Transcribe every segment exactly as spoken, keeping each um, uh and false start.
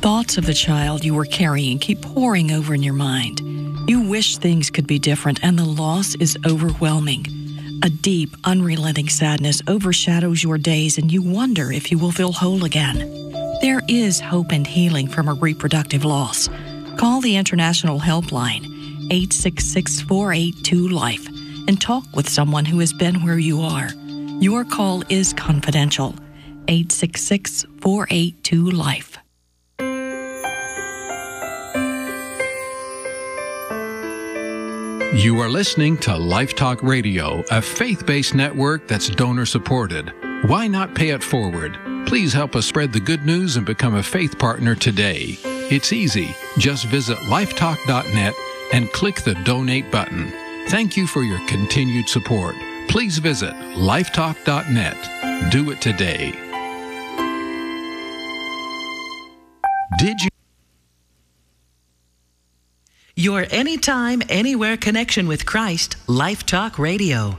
Thoughts of the child you were carrying keep pouring over in your mind. You wish things could be different, and the loss is overwhelming. A deep, unrelenting sadness overshadows your days, and you wonder if you will feel whole again. There is hope and healing from a reproductive loss. Call the International Helpline, eight six six, four eight two, LIFE, and talk with someone who has been where you are. Your call is confidential. eight six six, four eight two, LIFE. You are listening to Life Talk Radio, a faith-based network that's donor-supported. Why not pay it forward? Please help us spread the good news and become a faith partner today. It's easy. Just visit lifetalk dot net and click the donate button. Thank you for your continued support. Please visit lifetalk dot net. Do it today. Did you? Your anytime, anywhere connection with Christ, Life Talk Radio.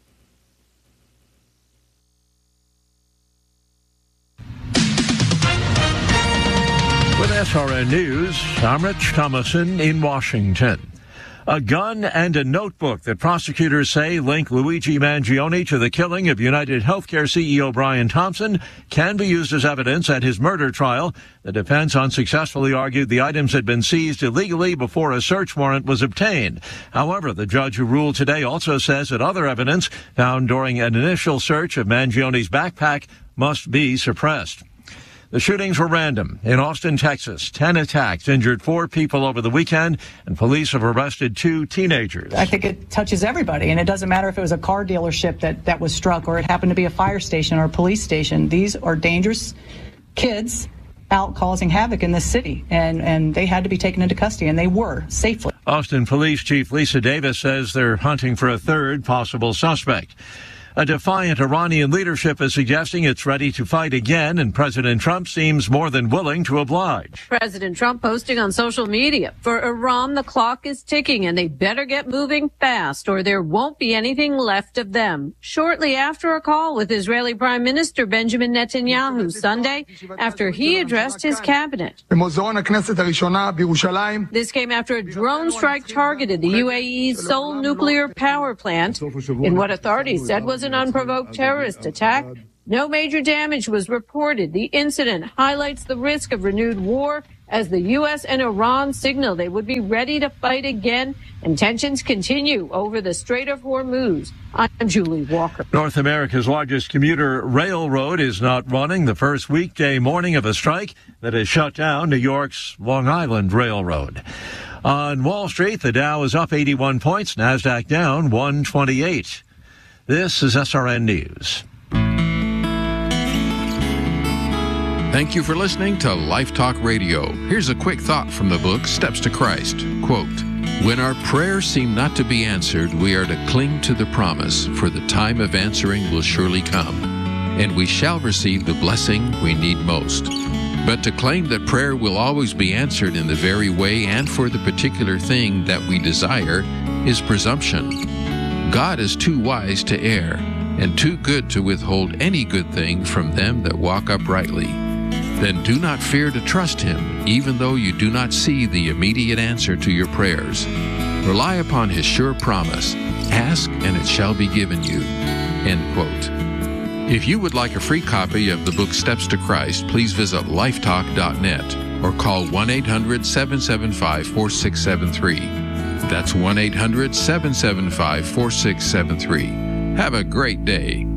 With S R N News, I'm Rich Thomason in Washington. A gun and a notebook that prosecutors say link Luigi Mangione to the killing of United Healthcare C E O Brian Thompson can be used as evidence at his murder trial. The defense unsuccessfully argued the items had been seized illegally before a search warrant was obtained. However, the judge who ruled today also says that other evidence found during an initial search of Mangione's backpack must be suppressed. The shootings were random. In Austin, Texas, ten attacks injured four people over the weekend, and police have arrested two teenagers. I think it touches everybody, and it doesn't matter if it was a car dealership that, that was struck or it happened to be a fire station or a police station. These are dangerous kids out causing havoc in this city, and, and they had to be taken into custody, and they were, safely. Austin Police Chief Lisa Davis says they're hunting for a third possible suspect. A defiant Iranian leadership is suggesting it's ready to fight again, and President Trump seems more than willing to oblige. President Trump posting on social media, for Iran, the clock is ticking, and they better get moving fast, or there won't be anything left of them. Shortly after a call with Israeli Prime Minister Benjamin Netanyahu Sunday, after he addressed his cabinet. This came after a drone strike targeted the U A E's Seoul nuclear power plant in what authorities said was an unprovoked terrorist attack. No major damage was reported. The incident highlights the risk of renewed war as the U S and Iran signal they would be ready to fight again, and tensions continue over the Strait of Hormuz. I'm Julie Walker. North America's largest commuter railroad is not running the first weekday morning of a strike that has shut down New York's Long Island Railroad. On Wall Street, the Dow is up eighty-one points, NASDAQ down one twenty-eight. This is S R N News. Thank you for listening to Life Talk Radio. Here's a quick thought from the book Steps to Christ. Quote, "When our prayers seem not to be answered, we are to cling to the promise, for the time of answering will surely come, and we shall receive the blessing we need most. But to claim that prayer will always be answered in the very way and for the particular thing that we desire is presumption. God is too wise to err, and too good to withhold any good thing from them that walk uprightly. Then do not fear to trust Him, even though you do not see the immediate answer to your prayers. Rely upon His sure promise. Ask, and it shall be given you." End quote. If you would like a free copy of the book Steps to Christ, please visit lifetalk dot net or call one eight hundred, seven seven five, four six seven three. That's one eight hundred, seven seven five, four six seven three. Have a great day.